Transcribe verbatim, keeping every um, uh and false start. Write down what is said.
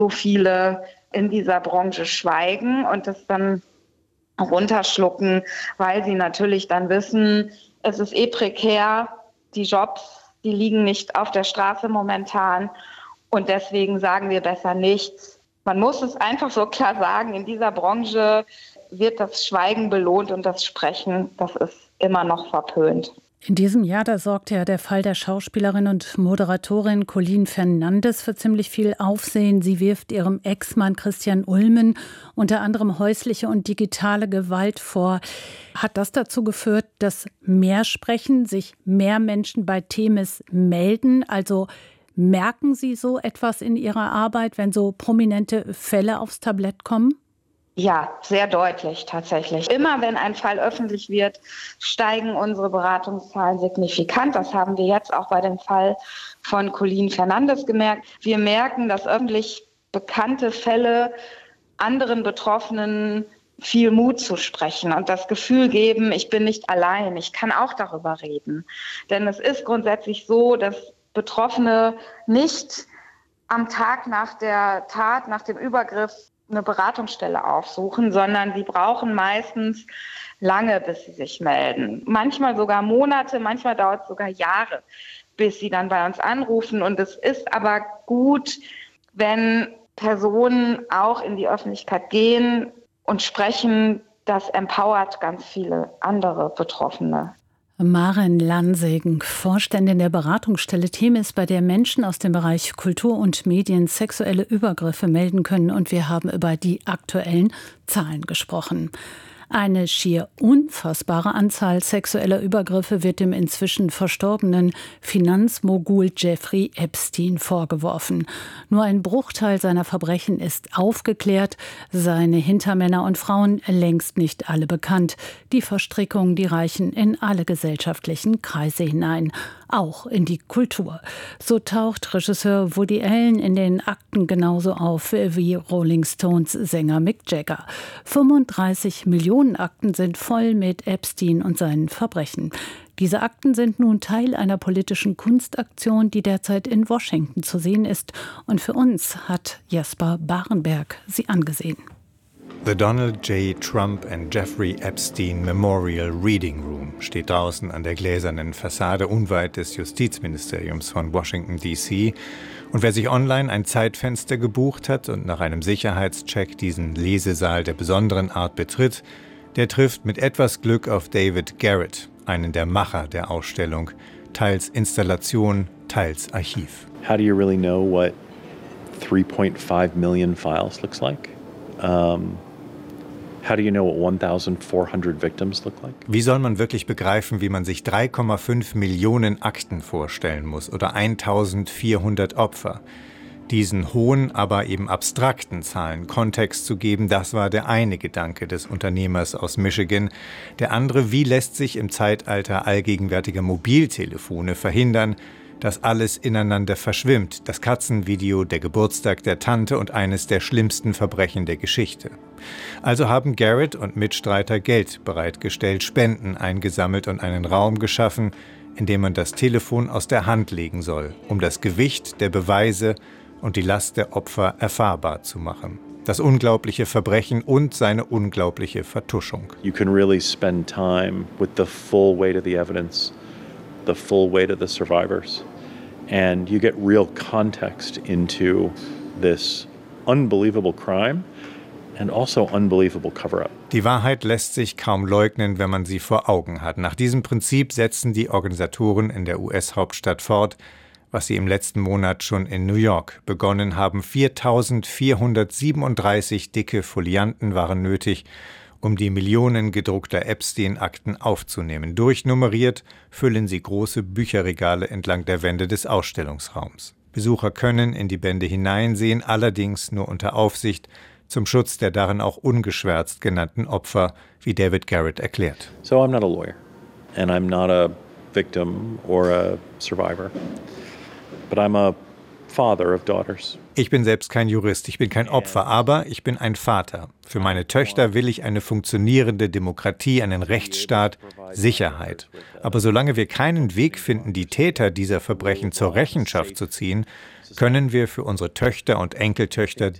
so viele in dieser Branche schweigen und das dann runterschlucken, weil sie natürlich dann wissen, es ist eh prekär, die Jobs, die liegen nicht auf der Straße momentan und deswegen sagen wir besser nichts. Man muss es einfach so klar sagen, in dieser Branche wird das Schweigen belohnt und das Sprechen, das ist immer noch verpönt. In diesem Jahr, da sorgte ja der Fall der Schauspielerin und Moderatorin Colleen Fernandes für ziemlich viel Aufsehen. Sie wirft ihrem Ex-Mann Christian Ulmen unter anderem häusliche und digitale Gewalt vor. Hat das dazu geführt, dass mehr sprechen, sich mehr Menschen bei Themis melden? Also merken Sie so etwas in Ihrer Arbeit, wenn so prominente Fälle aufs Tablett kommen? Ja, sehr deutlich tatsächlich. Immer wenn ein Fall öffentlich wird, steigen unsere Beratungszahlen signifikant. Das haben wir jetzt auch bei dem Fall von Colleen Fernandes gemerkt. Wir merken, dass öffentlich bekannte Fälle anderen Betroffenen viel Mut zu sprechen und das Gefühl geben, ich bin nicht allein, ich kann auch darüber reden. Denn es ist grundsätzlich so, dass Betroffene nicht am Tag nach der Tat, nach dem Übergriff eine Beratungsstelle aufsuchen, sondern sie brauchen meistens lange, bis sie sich melden. Manchmal sogar Monate, manchmal dauert es sogar Jahre, bis sie dann bei uns anrufen. Und es ist aber gut, wenn Personen auch in die Öffentlichkeit gehen und sprechen. Das empowert ganz viele andere Betroffene. Maren Lansegen, Vorständin der Beratungsstelle Themis, bei der Menschen aus dem Bereich Kultur und Medien sexuelle Übergriffe melden können. Und wir haben über die aktuellen Zahlen gesprochen. Eine schier unfassbare Anzahl sexueller Übergriffe wird dem inzwischen verstorbenen Finanzmogul Jeffrey Epstein vorgeworfen. Nur ein Bruchteil seiner Verbrechen ist aufgeklärt, seine Hintermänner und Frauen längst nicht alle bekannt. Die Verstrickungen, die reichen in alle gesellschaftlichen Kreise hinein, auch in die Kultur. So taucht Regisseur Woody Allen in den Akten genauso auf wie Rolling Stones Sänger Mick Jagger. fünfunddreißig Millionen Akten sind voll mit Epstein und seinen Verbrechen. Diese Akten sind nun Teil einer politischen Kunstaktion, die derzeit in Washington zu sehen ist. Und für uns hat Jasper Barenberg sie angesehen. The Donald J. Trump and Jeffrey Epstein Memorial Reading Room steht draußen an der gläsernen Fassade unweit des Justizministeriums von Washington, D C Und wer sich online ein Zeitfenster gebucht hat und nach einem Sicherheitscheck diesen Lesesaal der besonderen Art betritt, der trifft mit etwas Glück auf David Garrett, einen der Macher der Ausstellung, teils Installation, teils Archiv. How do you really know what three point five million files looks like? Um, how do you know what fourteen hundred victims look like? Wie soll man wirklich begreifen, wie man sich drei Komma fünf Millionen Akten vorstellen muss oder eintausendvierhundert Opfer? Diesen hohen, aber eben abstrakten Zahlen Kontext zu geben, das war der eine Gedanke des Unternehmers aus Michigan. Der andere, wie lässt sich im Zeitalter allgegenwärtiger Mobiltelefone verhindern, dass alles ineinander verschwimmt, das Katzenvideo, der Geburtstag der Tante und eines der schlimmsten Verbrechen der Geschichte. Also haben Garrett und Mitstreiter Geld bereitgestellt, Spenden eingesammelt und einen Raum geschaffen, in dem man das Telefon aus der Hand legen soll, um das Gewicht der Beweise und die Last der Opfer erfahrbar zu machen. Das unglaubliche Verbrechen und seine unglaubliche Vertuschung. You can really spend time with the full weight of the evidence, the full weight of the survivors, and you get real context into this unbelievable crime and also unbelievable cover-up. Die Wahrheit lässt sich kaum leugnen, wenn man sie vor Augen hat. Nach diesem Prinzip setzen die Organisatoren in der U S-Hauptstadt fort, was sie im letzten Monat schon in New York begonnen haben. viertausendvierhundertsiebenunddreißig dicke Folianten waren nötig, um die Millionen gedruckter Epstein-Akten aufzunehmen. Durchnummeriert füllen sie große Bücherregale entlang der Wände des Ausstellungsraums. Besucher können in die Bände hineinsehen, allerdings nur unter Aufsicht, zum Schutz der darin auch ungeschwärzt genannten Opfer, wie David Garrett erklärt. So I'm not a lawyer and I'm not a victim or a survivor. But I'm a father of daughters. Ich bin selbst kein Jurist, ich bin kein Opfer, aber ich bin ein Vater. Für meine Töchter will ich eine funktionierende Demokratie, einen Rechtsstaat, Sicherheit. Aber solange wir keinen Weg finden, die Täter dieser Verbrechen zur Rechenschaft zu ziehen, können wir für unsere Töchter und Enkeltöchter